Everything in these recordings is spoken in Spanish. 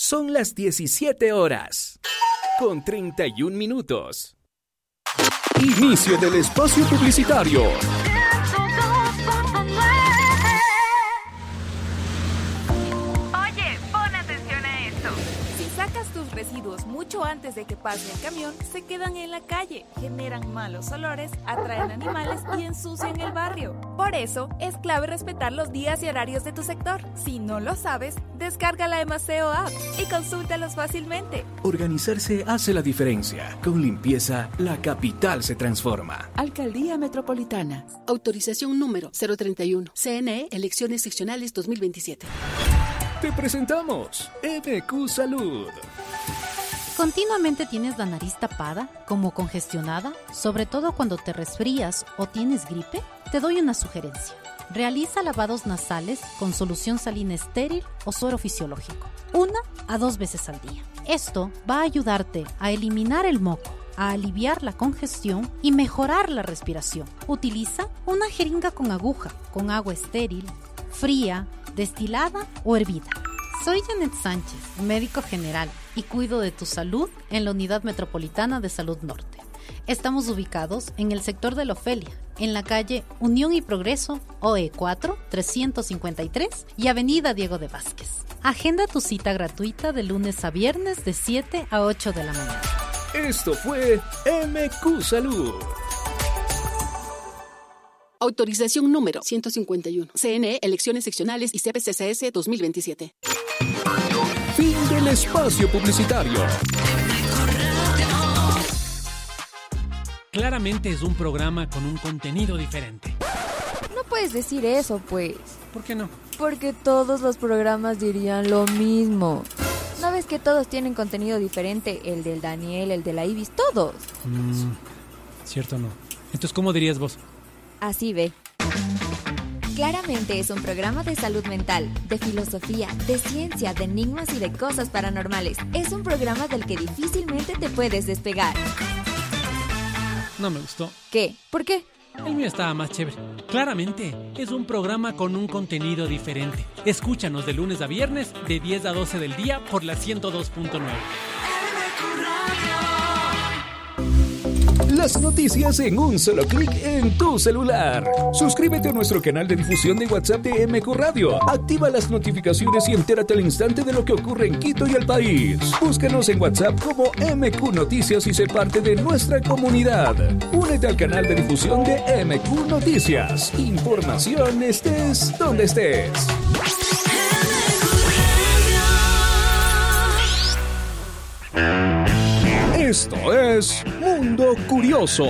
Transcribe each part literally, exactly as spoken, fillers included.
Son las diecisiete horas, con treinta y un minutos. Inicio del espacio publicitario. Oye, pon atención a esto. Si sacas tus residuos mucho antes de que pase el camión, se quedan en la calle, generan malos olores, atraen animales y ensucian el barrio. Por eso, es clave respetar los días y horarios de tu sector. Si no lo sabes, descarga la Emaceo App y consúltalos fácilmente. Organizarse hace la diferencia. Con limpieza, la capital se transforma. Alcaldía Metropolitana. Autorización número cero treinta y uno. C N E, Elecciones Seccionales dos mil veintisiete. Te presentamos M Q Salud. ¿Continuamente tienes la nariz tapada, como congestionada, sobre todo cuando te resfrías o tienes gripe? Te doy una sugerencia. Realiza lavados nasales con solución salina estéril o suero fisiológico, una a dos veces al día. Esto va a ayudarte a eliminar el moco, a aliviar la congestión y mejorar la respiración. Utiliza una jeringa con aguja, con agua estéril, fría, destilada o hervida. Soy Janet Sánchez, médico general, y cuido de tu salud en la Unidad Metropolitana de Salud Norte. Estamos ubicados en el sector de la Ofelia, en la calle Unión y Progreso, O E cuatro, trescientos cincuenta y tres y Avenida Diego de Vázquez. Agenda tu cita gratuita de lunes a viernes de siete a ocho de la mañana. Esto fue M Q Salud. Autorización número ciento cincuenta y uno. C N E, Elecciones Seccionales y C P C C S dos mil veintisiete. Fin del espacio publicitario. Claramente es un programa con un contenido diferente. No puedes decir eso, pues. ¿Por qué no? Porque todos los programas dirían lo mismo. ¿No ves que todos tienen contenido diferente? El del Daniel, el de la Ibis, todos. Mm, cierto no. Entonces, ¿cómo dirías vos? Así ve. Claramente es un programa de salud mental, de filosofía, de ciencia, de enigmas y de cosas paranormales. Es un programa del que difícilmente te puedes despegar. No me gustó. ¿Qué? ¿Por qué? El mío estaba más chévere. Claramente es un programa con un contenido diferente. Escúchanos de lunes a viernes de diez a doce del día por la ciento dos punto nueve. Las noticias en un solo clic en tu celular. Suscríbete a nuestro canal de difusión de WhatsApp de M Q Radio. Activa las notificaciones y entérate al instante de lo que ocurre en Quito y el país. Búscanos en WhatsApp como M Q Noticias y sé parte de nuestra comunidad. Únete al canal de difusión de M Q Noticias. Información estés donde estés. Esto es Mundo Curioso.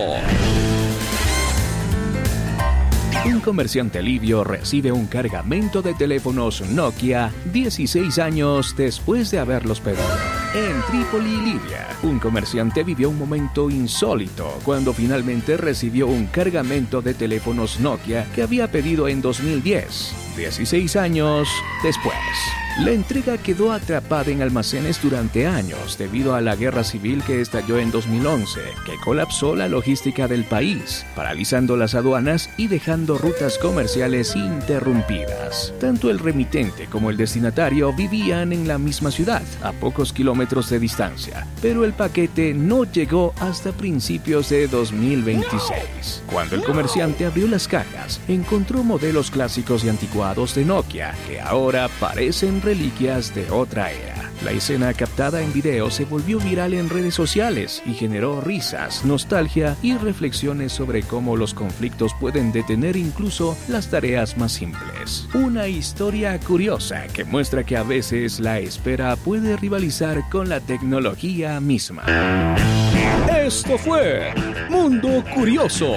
Un comerciante libio recibe un cargamento de teléfonos Nokia dieciséis años después de haberlos pedido. En Trípoli, Libia, un comerciante vivió un momento insólito cuando finalmente recibió un cargamento de teléfonos Nokia que había pedido en dos mil diez, dieciséis años después. La entrega quedó atrapada en almacenes durante años debido a la guerra civil que estalló en dos mil once, que colapsó la logística del país, paralizando las aduanas y dejando rutas comerciales interrumpidas. Tanto el remitente como el destinatario vivían en la misma ciudad, a pocos kilómetros de distancia, pero el paquete no llegó hasta principios de dos mil veintiséis. Cuando el comerciante abrió las cajas, encontró modelos clásicos y anticuados de Nokia que ahora parecen reliquias de otra era. La escena captada en video se volvió viral en redes sociales y generó risas, nostalgia y reflexiones sobre cómo los conflictos pueden detener incluso las tareas más simples. Una historia curiosa que muestra que a veces la espera puede rivalizar con la tecnología misma. Esto fue Mundo Curioso.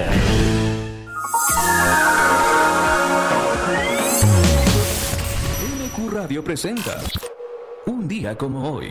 Radio presenta Un día como hoy.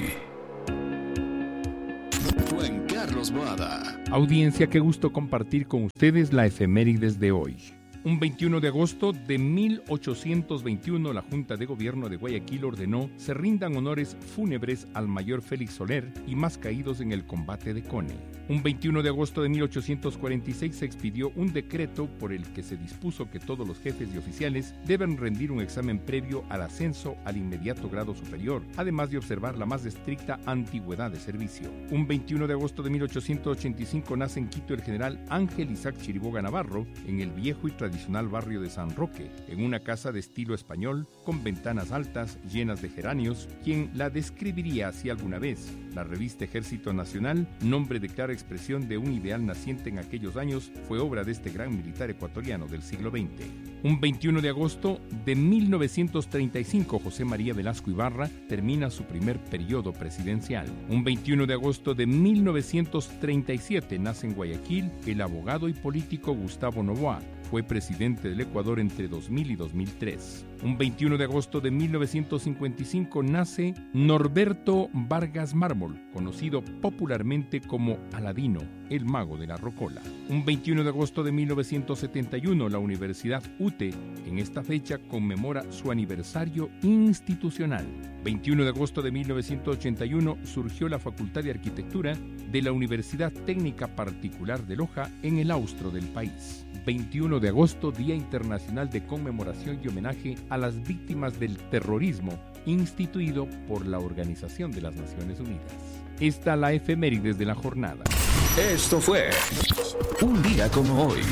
Juan Carlos Boada. Audiencia, qué gusto compartir con ustedes la efemérides de hoy. Un veintiuno de agosto de mil ochocientos veintiuno, la Junta de Gobierno de Guayaquil ordenó se rindan honores fúnebres al mayor Félix Soler y más caídos en el combate de Cone. Un veintiuno de agosto de mil ochocientos cuarenta y seis se expidió un decreto por el que se dispuso que todos los jefes y oficiales deben rendir un examen previo al ascenso al inmediato grado superior, además de observar la más estricta antigüedad de servicio. Un veintiuno de agosto de mil ochocientos ochenta y cinco nace en Quito el general Ángel Isaac Chiriboga Navarro en el viejo y tradicional barrio de San Roque, en una casa de estilo español con ventanas altas llenas de geranios, quien la describiría así alguna vez. La revista Ejército Nacional, nombre de clara expresión de un ideal naciente en aquellos años, fue obra de este gran militar ecuatoriano del siglo veinte. Un veintiuno de agosto de mil novecientos treinta y cinco, José María Velasco Ibarra termina su primer periodo presidencial. Un veintiuno de agosto de mil novecientos treinta y siete nace en Guayaquil el abogado y político Gustavo Noboa. Fue presidente del Ecuador entre dos mil y dos mil tres. Un veintiuno de agosto de mil novecientos cincuenta y cinco nace Norberto Vargas Mármol, conocido popularmente como Aladino, el mago de la rocola. Un veintiuno de agosto de mil novecientos setenta y uno, la Universidad U T E, en esta fecha, conmemora su aniversario institucional. veintiuno de agosto de mil novecientos ochenta y uno surgió la Facultad de Arquitectura de la Universidad Técnica Particular de Loja en el austro del país. veintiuno de agosto, Día Internacional de Conmemoración y Homenaje a las Víctimas del Terrorismo, instituido por la Organización de las Naciones Unidas. Esta la efemérides de la jornada. Esto fue un día como hoy.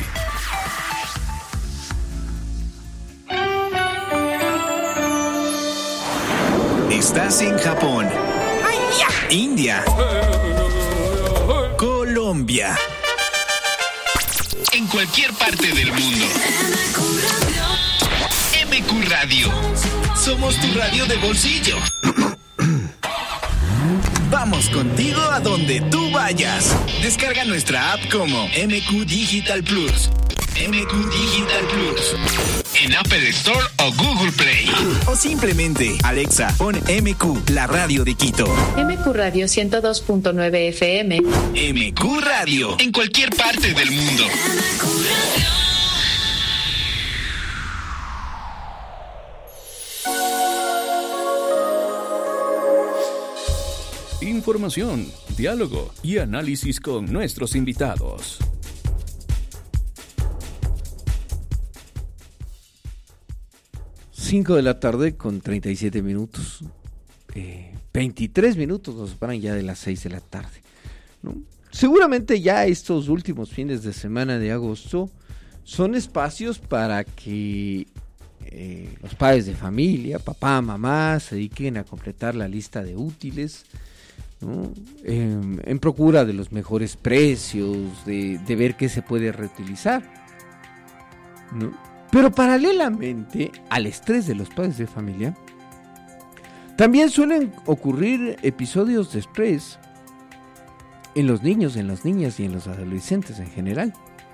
Estás en Japón, India, Colombia, en cualquier parte del mundo. M Q Radio. Somos tu radio de bolsillo. Vamos contigo a donde tú vayas. Descarga nuestra app como M Q Digital Plus. M Q Digital Plus. En Apple Store o Google Play. O simplemente, Alexa, pon M Q, la radio de Quito. M Q Radio ciento dos punto nueve F M. M Q Radio. En cualquier parte del mundo. Información, diálogo y análisis con nuestros invitados. cinco de la tarde con treinta y siete minutos. Eh, veintitrés minutos nos separan ya de las seis de la tarde, ¿no? Seguramente ya estos últimos fines de semana de agosto son espacios para que eh, los padres de familia, papá, mamá, se dediquen a completar la lista de útiles, ¿no? Eh, en procura de los mejores precios, de, de ver qué se puede reutilizar, ¿no? Pero paralelamente al estrés de los padres de familia, también suelen ocurrir episodios de estrés en los niños, en las niñas y en los adolescentes en general.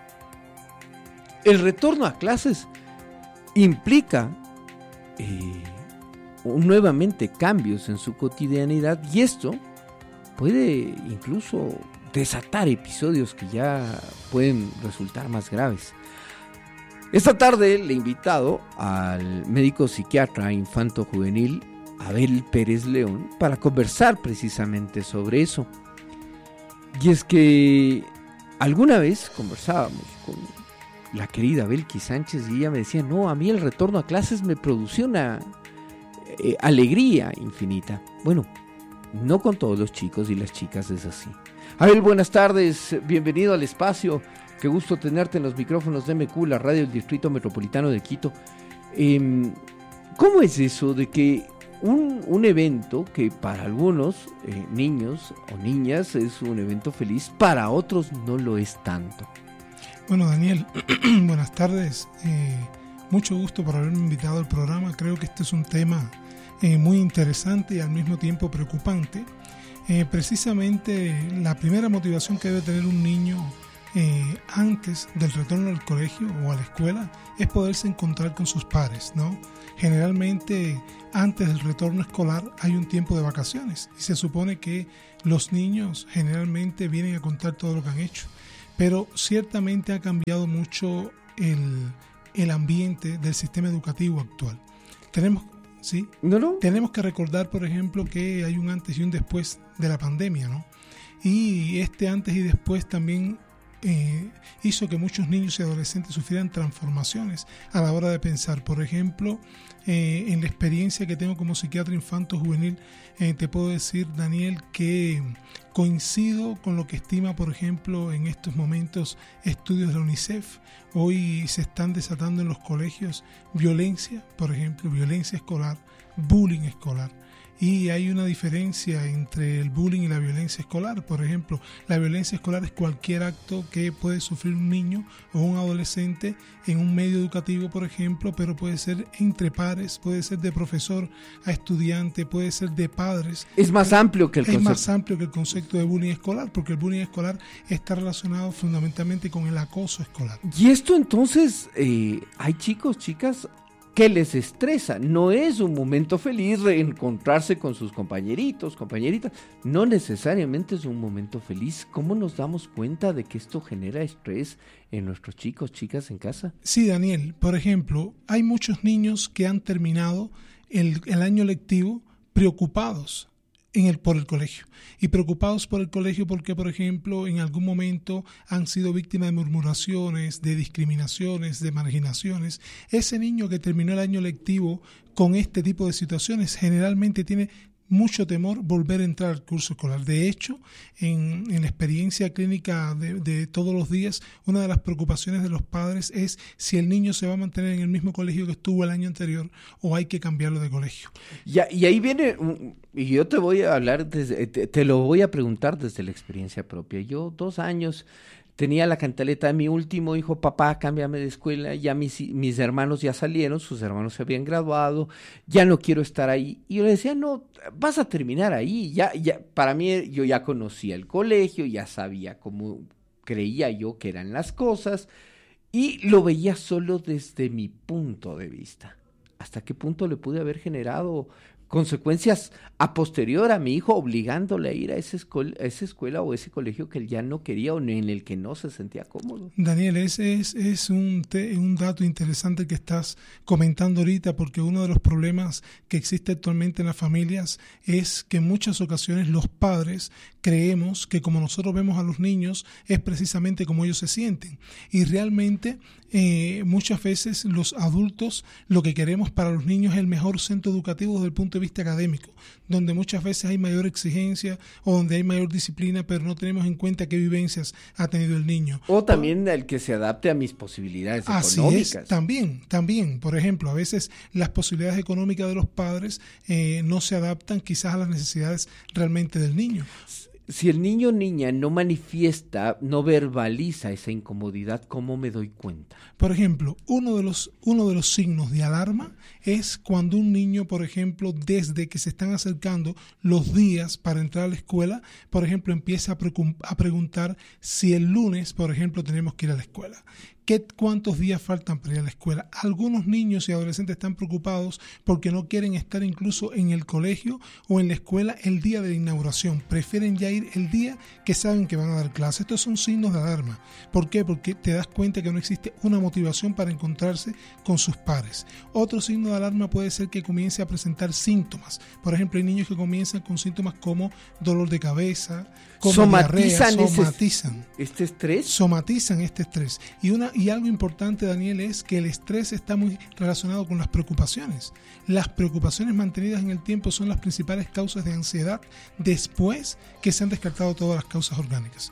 El retorno a clases implica eh, nuevamente cambios en su cotidianidad, y esto puede incluso desatar episodios que ya pueden resultar más graves. Esta tarde le he invitado al médico psiquiatra infanto-juvenil Abel Pérez León para conversar precisamente sobre eso. Y es que alguna vez conversábamos con la querida Belkis Sánchez y ella me decía, no, a mí el retorno a clases me produce una eh, alegría infinita. Bueno, no con todos los chicos y las chicas es así. Abel, buenas tardes, bienvenido al espacio. Qué gusto tenerte en los micrófonos de M Q, la radio del Distrito Metropolitano de Quito. Eh, ¿Cómo es eso de que un, un evento que para algunos eh, niños o niñas es un evento feliz, para otros no lo es tanto? Bueno, Daniel, buenas tardes. Eh, mucho gusto por haberme invitado al programa. Creo que este es un tema eh, muy interesante y al mismo tiempo preocupante. Eh, precisamente la primera motivación que debe tener un niño Eh, antes del retorno al colegio o a la escuela es poderse encontrar con sus pares, ¿no? Generalmente antes del retorno escolar hay un tiempo de vacaciones y se supone que los niños generalmente vienen a contar todo lo que han hecho, pero ciertamente ha cambiado mucho el, el ambiente del sistema educativo actual. Tenemos, ¿sí? No, no. Tenemos que recordar, por ejemplo, que hay un antes y un después de la pandemia, ¿no? Y este antes y después también eh, hizo que muchos niños y adolescentes sufrieran transformaciones a la hora de pensar. Por ejemplo, eh, en la experiencia que tengo como psiquiatra infanto-juvenil, eh, te puedo decir, Daniel, que coincido con lo que estima, por ejemplo, en estos momentos estudios de la UNICEF. Hoy se están desatando en los colegios violencia, por ejemplo, violencia escolar, bullying escolar. Y hay una diferencia entre el bullying y la violencia escolar. Por ejemplo, la violencia escolar es cualquier acto que puede sufrir un niño o un adolescente en un medio educativo, por ejemplo, pero puede ser entre pares, puede ser de profesor a estudiante, puede ser de padres. Es más amplio que el es concepto. más amplio que el concepto de bullying escolar, porque el bullying escolar está relacionado fundamentalmente con el acoso escolar. Y esto entonces, eh, hay chicos, chicas, que les estresa. No es un momento feliz reencontrarse con sus compañeritos, compañeritas. No necesariamente es un momento feliz. ¿Cómo nos damos cuenta de que esto genera estrés en nuestros chicos, chicas en casa? Sí, Daniel. Por ejemplo, hay muchos niños que han terminado el, el año lectivo preocupados en el, por el colegio. Y preocupados por el colegio porque, por ejemplo, en algún momento han sido víctimas de murmuraciones, de discriminaciones, de marginaciones. Ese niño que terminó el año lectivo con este tipo de situaciones generalmente tiene mucho temor volver a entrar al curso escolar. De hecho, en, en la experiencia clínica de, de todos los días, una de las preocupaciones de los padres es si el niño se va a mantener en el mismo colegio que estuvo el año anterior o hay que cambiarlo de colegio. Ya, y ahí viene, y yo te voy a hablar, desde, te, te lo voy a preguntar desde la experiencia propia. Yo dos años tenía la cantaleta de mi último hijo, papá, cámbiame de escuela, ya mis, mis hermanos ya salieron, sus hermanos se habían graduado, ya no quiero estar ahí. Y yo le decía, no, vas a terminar ahí. Ya, ya, para mí, yo ya conocía el colegio, ya sabía cómo creía yo que eran las cosas, y lo veía solo desde mi punto de vista. ¿Hasta qué punto le pude haber generado consecuencias a posterior a mi hijo, obligándole a ir a esa, escuela, a esa escuela o ese colegio que él ya no quería o en el que no se sentía cómodo? Daniel, ese es, es un, te, un dato interesante que estás comentando ahorita, porque uno de los problemas que existe actualmente en las familias es que en muchas ocasiones los padres creemos que como nosotros vemos a los niños es precisamente como ellos se sienten, y realmente eh, muchas veces los adultos lo que queremos para los niños es el mejor centro educativo desde el punto de vista académico, donde muchas veces hay mayor exigencia o donde hay mayor disciplina, pero no tenemos en cuenta qué vivencias ha tenido el niño. O también el que se adapte a mis posibilidades Así económicas. Es, también, también. Por ejemplo, a veces las posibilidades económicas de los padres eh, no se adaptan quizás a las necesidades realmente del niño. Si el niño o niña no manifiesta, no verbaliza esa incomodidad, ¿cómo me doy cuenta? Por ejemplo, uno de los, uno de los signos de alarma es cuando un niño, por ejemplo, desde que se están acercando los días para entrar a la escuela, por ejemplo, empieza a, pre- a preguntar si el lunes, por ejemplo, tenemos que ir a la escuela. ¿Qué, ¿Cuántos días faltan para ir a la escuela? Algunos niños y adolescentes están preocupados porque no quieren estar incluso en el colegio o en la escuela el día de la inauguración. Prefieren ya ir el día que saben que van a dar clases. Estos son signos de alarma. ¿Por qué? Porque te das cuenta que no existe una motivación para encontrarse con sus pares. Otro signo de alarma puede ser que comience a presentar síntomas. Por ejemplo, hay niños que comienzan con síntomas como dolor de cabeza, como somatizan diarrea, somatizan ese, este estrés. Somatizan este estrés. Y una Y algo importante, Daniel, es que el estrés está muy relacionado con las preocupaciones. Las preocupaciones mantenidas en el tiempo son las principales causas de ansiedad después que se han descartado todas las causas orgánicas.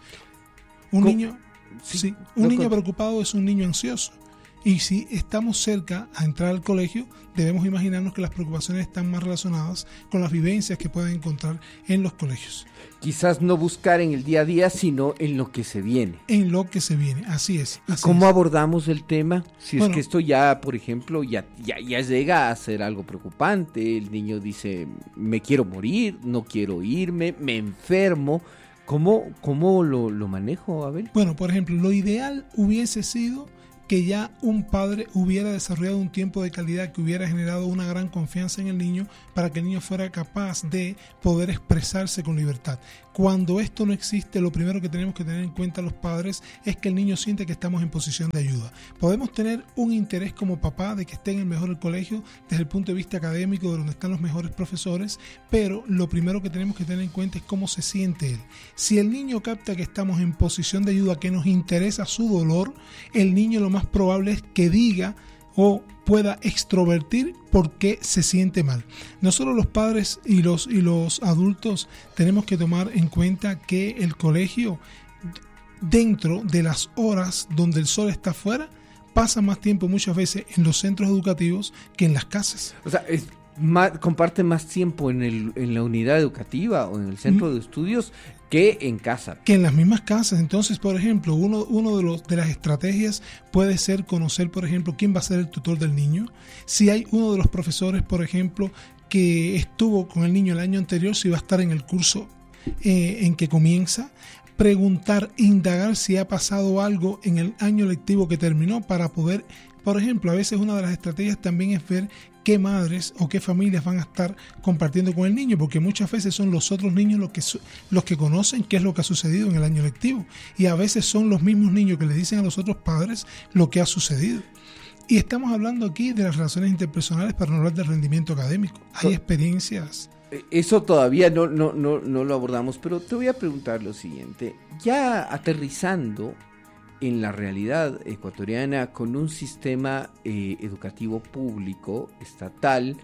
Un ¿Cómo? niño, Sí, sí, un no, niño con... preocupado es un niño ansioso. Y si estamos cerca a entrar al colegio, debemos imaginarnos que las preocupaciones están más relacionadas con las vivencias que pueden encontrar en los colegios. Quizás no buscar en el día a día, sino en lo que se viene. En lo que se viene, así es. Así ¿Cómo es. abordamos el tema? Si bueno, es que esto ya, por ejemplo, ya, ya, ya llega a ser algo preocupante. El niño dice, me quiero morir, no quiero irme, me enfermo. ¿Cómo, cómo lo, lo manejo, Abel? Bueno, por ejemplo, lo ideal hubiese sido que ya un padre hubiera desarrollado un tiempo de calidad que hubiera generado una gran confianza en el niño para que el niño fuera capaz de poder expresarse con libertad. Cuando esto no existe, lo primero que tenemos que tener en cuenta los padres es que el niño siente que estamos en posición de ayuda. Podemos tener un interés como papá de que esté en el mejor colegio desde el punto de vista académico, de donde están los mejores profesores, pero lo primero que tenemos que tener en cuenta es cómo se siente él. Si el niño capta que estamos en posición de ayuda, que nos interesa su dolor, el niño lo más probable es que diga o pueda extrovertir porque se siente mal. Nosotros los padres y los, y los adultos tenemos que tomar en cuenta que el colegio, dentro de las horas donde el sol está afuera, pasa más tiempo muchas veces en los centros educativos que en las casas. O sea, es más, comparte más tiempo en, el, en la unidad educativa o en el centro mm. de estudios que en casa. Que en las mismas casas. Entonces, por ejemplo, uno, uno de, los, de las estrategias puede ser conocer, por ejemplo, quién va a ser el tutor del niño. Si hay uno de los profesores, por ejemplo, que estuvo con el niño el año anterior, si va a estar en el curso eh, en que comienza. Preguntar, indagar si ha pasado algo en el año lectivo que terminó para poder, por ejemplo, a veces una de las estrategias también es ver qué madres o qué familias van a estar compartiendo con el niño, porque muchas veces son los otros niños los que, los que conocen qué es lo que ha sucedido en el año lectivo, y a veces son los mismos niños que le dicen a los otros padres lo que ha sucedido. Y estamos hablando aquí de las relaciones interpersonales para no hablar del rendimiento académico. Hay experiencias... Eso todavía no, no, no, no lo abordamos, pero te voy a preguntar lo siguiente. Ya aterrizando en la realidad ecuatoriana con un sistema eh, educativo público, estatal,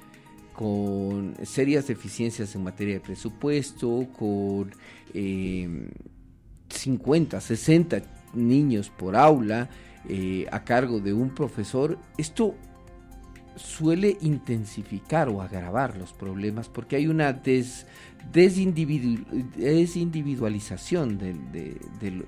con serias deficiencias en materia de presupuesto, con eh, cincuenta, sesenta niños por aula eh, a cargo de un profesor, esto suele intensificar o agravar los problemas porque hay una des, desindividu, desindividualización de, de, de,